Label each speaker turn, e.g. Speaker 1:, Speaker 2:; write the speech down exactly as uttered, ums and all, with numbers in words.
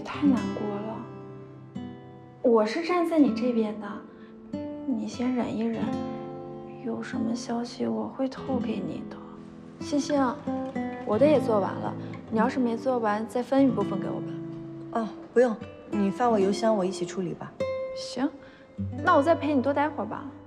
Speaker 1: 太难过了。我是站在你这边的，你先忍一忍，有什么消息我会透给你的。星星，我的也做完了，你要是没做完，再分一部分给我吧。
Speaker 2: 哦，不用，你发我邮箱，我一起处理吧。
Speaker 1: 行，那我再陪你多待会儿吧。